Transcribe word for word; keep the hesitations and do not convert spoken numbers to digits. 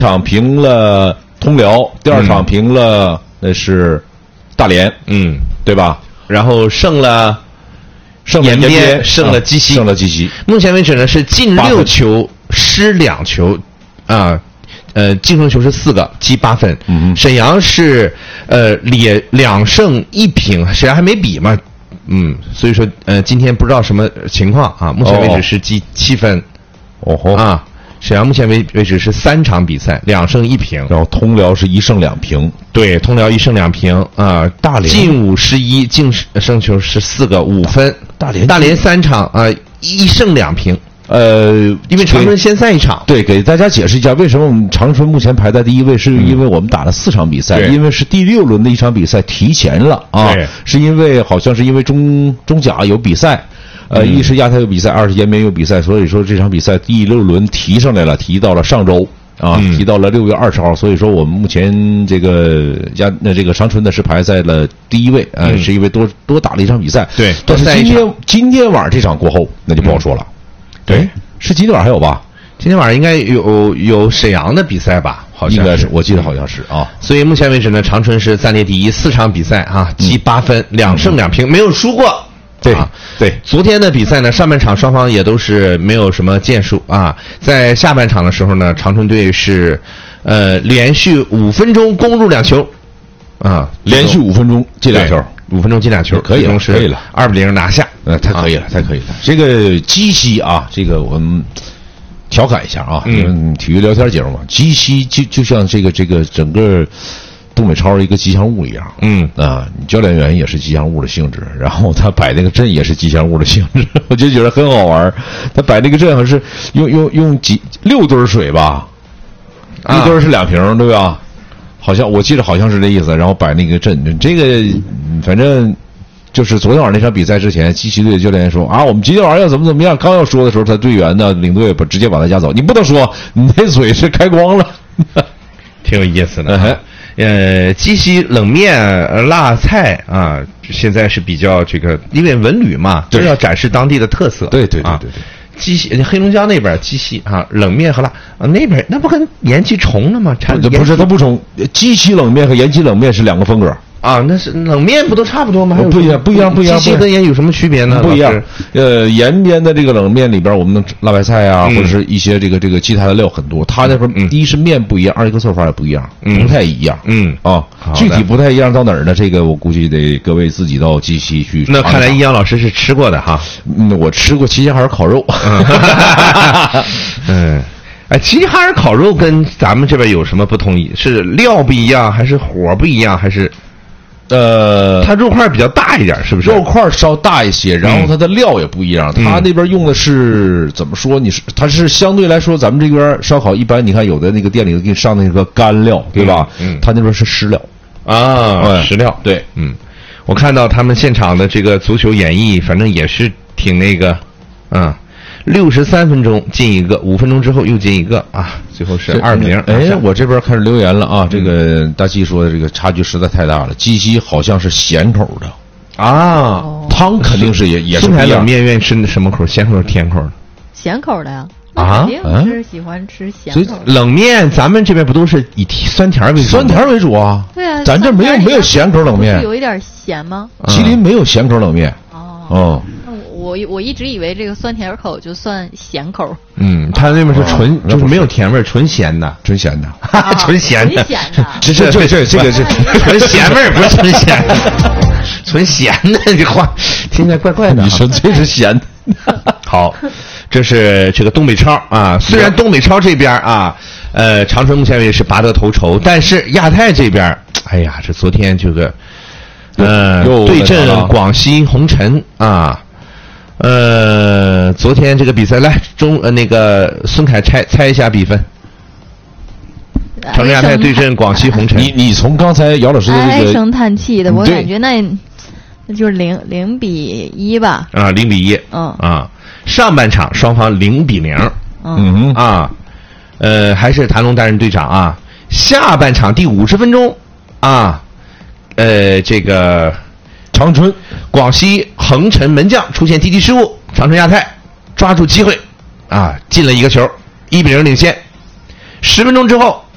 场平了通辽，第二场平了那是大连， 嗯， 对吧？ 然后胜了胜了延边，胜了啊鸡西， 胜了鸡西。 目前为止呢是进六球，失两球，啊。呃，净胜球是四个，积八分。 嗯， 沈阳是呃也两胜一平，沈阳还没比嘛，嗯，所以说呃今天不知道什么情况啊。目前为止是积七分。 哦吼啊，沈阳目前为为止是三场比赛两胜一平， 然后通辽是一胜两平。 对，通辽一胜两平啊。 大连进五十一，净胜球十四个，五分。 大连大连三场啊，一胜两平。 呃， 因为长春先赛一场， 对，给大家解释一下，为什么我们长春目前排在第一位，是因为我们打了四场比赛， 嗯、 因为是第六轮的一场比赛提前了啊，是因为好像是因为中中甲有比赛，呃， 嗯、 一是亚太有比赛，二是延边有比赛，所以说这场比赛第六轮提上来了，提到了上周啊， 嗯、 提到了六月二十号，所以说我们目前这个亚那这个长春呢是排在了第一位，啊、呃， 嗯、 是因为多多打了一场比赛， 对， 但是今天今天晚上这场过后，那就不好说了。 嗯对， 是今天晚上还有吧？ 今天晚上应该有有沈阳的比赛吧？好像应该是，我记得好像是啊。 所以目前为止呢，长春是暂列第一，四场比赛啊，积八分，两胜两平，没有输过。 对啊， 对。 昨天的比赛呢，上半场双方也都是没有什么建树啊。在下半场的时候呢，长春队是呃连续五分钟攻入两球啊， 连续五分钟进两球。 五分钟进俩球， 可以了，可以了， 二比零拿下， 呃，太可以了，太可以了。这个鸡西啊，这个我们调侃一下啊，嗯，体育聊天节目嘛，鸡西就就像这个这个整个东北超一个吉祥物一样， 嗯啊，教练员也是吉祥物的性质，然后他摆那个阵也是吉祥物的性质，我就觉得很好玩。他摆那个阵好像是用用用几六吨水吧，一吨是两瓶，对吧？好像我记得好像是这意思，然后摆那个阵，这个反正就是昨天晚上那场比赛之前，鸡西队的教练说啊，我们今天晚上要怎么怎么样。刚要说的时候，他队员呢，领队把直接把他架走，你不能说，你那嘴是开光了， 挺有意思的。啊、呃，鸡西冷面、辣菜啊，现在是比较这个，因为文旅嘛，就要展示当地的特色。 对对对对对。 鸡西，黑龙江那边鸡西啊，冷面和辣啊，那边那不跟延吉重了吗？ 不, 不是，它不重。鸡西冷面和延吉冷面是两个风格啊。那是冷面不都差不多吗？ 不一样，不一样，不一样。 鸡西跟延吉有什么区别呢？ 不一样。呃，延边的这个冷面里边，我们的辣白菜啊， 嗯、 或者是一些这个这个其他的料很多。它那边、嗯、第一是面不一样，二一个做法也不一样， 嗯、 不太一样。 嗯啊，具体不太一样到哪儿呢？这个我估计得各位自己到鸡西去。 那看来易阳老师是吃过的哈。 嗯，我吃过齐齐哈尔烤肉。 嗯，哎，齐齐哈尔烤肉跟咱们这边有什么不同？是料不一样，还是火不一样，还是？ 呃， 它肉块比较大一点，是不是？ 肉块稍大一些，然后它的料也不一样。嗯、它那边用的是怎么说？你是它是相对来说，咱们这边烧烤一般，你看有的那个店里给你上那个干料，对吧？ 嗯， 它那边是湿料啊，湿料。 对， 嗯，我看到他们现场的这个足球演绎，反正也是挺那个，嗯。六十三分钟进一个，五分钟之后又进一个啊，最后是二比零。 哎，我这边开始留言了啊，这个大鸡说的这个差距实在太大了。鸡西好像是咸口的啊， 汤肯定是也也是不一样。 冷面愿意吃什么口？咸口、甜口的？ 咸口的呀。 啊， 肯定是喜欢吃咸口。 所以冷面咱们这边不都是以酸甜为主？ 酸甜为主啊。 对啊， 咱这没有没有咸口冷面。 有一点咸吗？ 麒麟没有咸口冷面。 哦。嗯。我我一直以为这个酸甜口就算咸口。 嗯，它那边是纯，哦、就是没有甜味，纯咸的， 纯咸的， 啊、 纯咸的， 纯咸的。 这这这这这个是纯咸味，不是纯咸的，纯咸的这话听起来怪怪的。 你说这是咸的。 好，这是这个东北超啊。虽然东北超这边啊，呃，长春目前为止是拔得头筹，但是亚太这边，哎呀，这昨天这个，呃，对阵广西红尘啊。呃，昨天这个比赛来中呃那个孙凯猜猜一下比分。长春亚泰对阵广西红尘。 你你从刚才姚老师的这个唉声叹气的，我感觉那那就是零零比一吧。 啊，零比一。 嗯。 啊，上半场双方零比零。 嗯。 啊，呃，还是谭龙担任队长啊。下半场第五十分钟，啊，呃，这个。 长春广西恒辰门将出现低级失误，长春亚泰抓住机会啊，进了一个球，一比零领先。十分钟之后，